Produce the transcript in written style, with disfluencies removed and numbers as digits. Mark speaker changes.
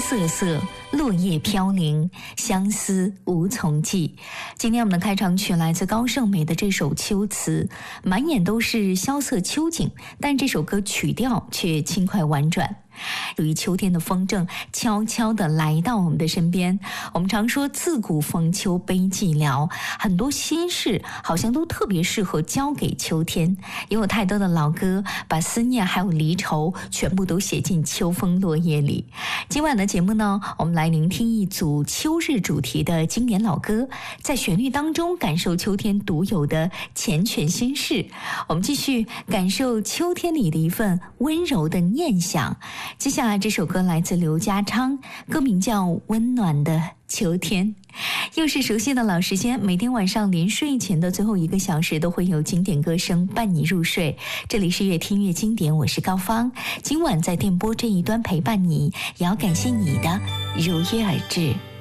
Speaker 1: 瑟瑟，落叶飘零，相思无从寄。今天我们的开场曲来自高胜美的这首《秋词》，满眼都是萧瑟秋景，但这首歌曲调却轻快婉转。属于秋天的风正悄悄地来到我们的身边。我们常说自古逢秋悲寂寥，很多心事好像都特别适合交给秋天。也有太多的老歌把思念还有离愁全部都写进秋风落叶里。今晚的节目呢，我们来聆听一组秋日主题的经典老歌，在旋律当中感受秋天独有的缱绻心事。我们继续感受秋天里的一份温柔的念想。接下来这首歌来自刘家昌，歌名叫《温暖的秋天》。又是熟悉的老时间，每天晚上临睡前的最后1个小时都会有经典歌声伴你入睡。这里是越听越经典，我是高芳。今晚在电波这一端陪伴你，也要感谢你的如约而至。